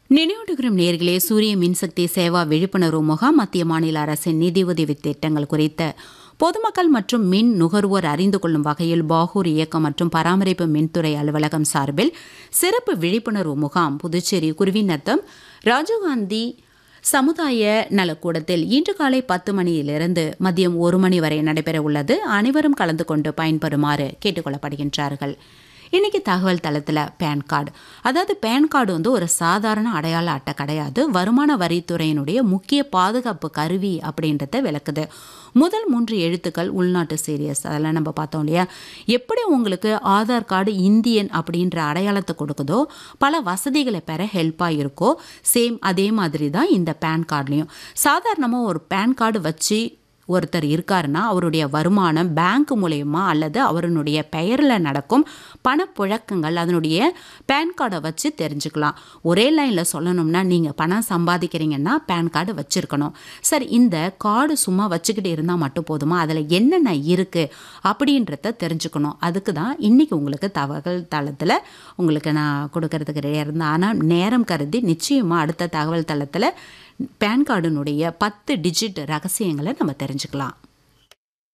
நினைவூட்டுகிறோம் நேர்களே, சூரிய மின்சக்தி சேவா விழிப்புணர்வு முகாம் மத்திய மாநில அரசின் நிதியுதவி திட்டங்கள் குறித்த பொதுமக்கள் மற்றும் மின் நுகர்வோர் அறிந்து கொள்ளும் வகையில் பாகூர் இயக்கம் மற்றும் பராமரிப்பு மின்துறை அலுவலகம் சார்பில் சிறப்பு விழிப்புணர்வு முகாம் புதுச்சேரி குருவிநத்தம் ராஜீவ்காந்தி சமுதாய நலக்கூடத்தில் இன்று காலை 10 மணியிலிருந்து மதியம் 1 மணி வரை நடைபெற உள்ளது. அனைவரும் கலந்து கொண்டு பயன்பெறுமாறு கேட்டுக்கொள்ளப்படுகின்றார்கள். இன்றைக்கி தகவல் தளத்தில் பேன் கார்டு, அதாவது பேன் கார்டு ஒரு சாதாரண அடையாள அட்டை கிடையாது, வருமான வரித்துறையினுடைய முக்கிய பாதுகாப்பு கருவி அப்படின்றத விளக்குது. முதல் 3 எழுத்துக்கள் உள்நாட்டு சீரியஸ், அதெல்லாம் நம்ம பார்த்தோம் இல்லையா. எப்படி உங்களுக்கு ஆதார் கார்டு இந்தியன் அப்படின்ற அடையாளத்தை கொடுக்குதோ, பல வசதிகளை பெற ஹெல்ப்பாக இருக்கோ, சேம் அதே மாதிரி தான் இந்த பேன் கார்டுலையும். சாதாரணமாக ஒரு பேன் கார்டு வச்சு ஒருத்தர் இருக்காருன்னா அவருடைய வருமானம் பேங்க் மூலயமா அல்லது அவருடைய பெயரில் நடக்கும் பணப்புழக்கங்கள் அதனுடைய பேன் கார்டை வச்சு தெரிஞ்சுக்கலாம். ஒரே லைனில் சொல்லணும்னா, நீங்கள் பணம் சம்பாதிக்கிறீங்கன்னா பேன் கார்டு வச்சுருக்கணும். சரி, இந்த கார்டு சும்மா வச்சுக்கிட்டு இருந்தால் மட்டும் போதுமா, அதில் என்னென்ன இருக்குது அப்படின்றத தெரிஞ்சுக்கணும். அதுக்கு தான் இன்றைக்கி உங்களுக்கு தகவல் தளத்தில் உங்களுக்கு நான் கொடுக்கறதுக்கு ரெடியாக இருந்தேன். ஆனால் நேரம் கருதி நிச்சயமாக அடுத்த தகவல் தளத்தில் பேன் கார்டினுடைய 10 டிஜிட் ரகசியங்களை நம்ம தெரிஞ்சுக்கலாம்.